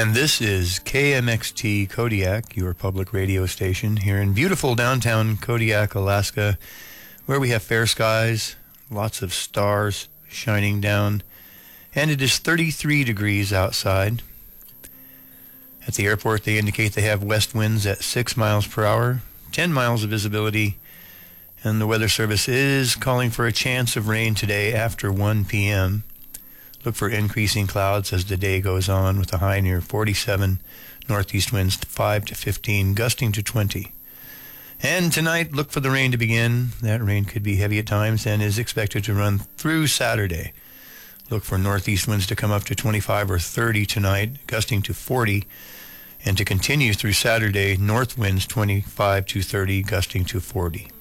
And this is KMXT Kodiak, your public radio station here in beautiful downtown Kodiak, Alaska, where we have fair skies, lots of stars shining down, and it is 33 degrees outside. At the airport, they indicate they have west winds at 6 miles per hour, 10 miles of visibility, and the Weather Service is calling for a chance of rain today after 1 p.m. Look for increasing clouds as the day goes on with a high near 47, northeast winds 5 to 15, gusting to 20. And tonight, look for the rain to begin. That rain could be heavy at times and is expected to run through Saturday. Look for northeast winds to come up to 25 or 30 tonight, gusting to 40, and to continue through Saturday, north winds 25 to 30, gusting to 40.